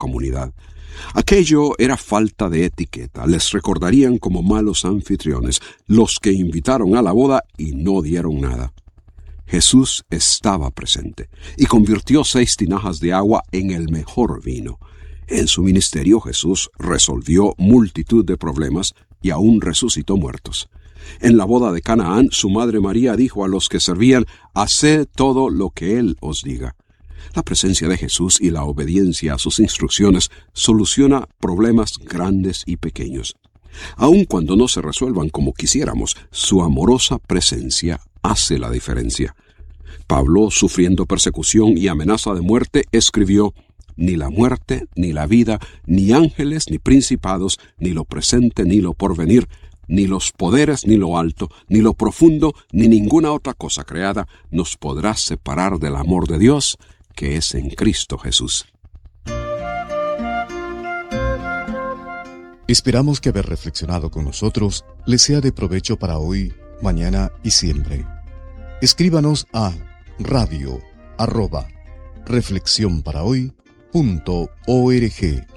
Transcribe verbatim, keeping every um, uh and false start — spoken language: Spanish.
comunidad. Aquello era falta de etiqueta. Les recordarían como malos anfitriones, los que invitaron a la boda y no dieron nada. Jesús estaba presente y convirtió seis tinajas de agua en el mejor vino. En su ministerio Jesús resolvió multitud de problemas y aún resucitó muertos. En la boda de Canaán, su madre María dijo a los que servían: «Haced todo lo que Él os diga». La presencia de Jesús y la obediencia a sus instrucciones soluciona problemas grandes y pequeños. Aun cuando no se resuelvan como quisiéramos, su amorosa presencia hace la diferencia. Pablo, sufriendo persecución y amenaza de muerte, escribió: «Ni la muerte, ni la vida, ni ángeles, ni principados, ni lo presente, ni lo porvenir, ni los poderes, ni lo alto, ni lo profundo, ni ninguna otra cosa creada nos podrá separar del amor de Dios, que es en Cristo Jesús». Esperamos que haber reflexionado con nosotros les sea de provecho para hoy, mañana y siempre. Escríbanos a radio arroba reflexión para hoy punto org.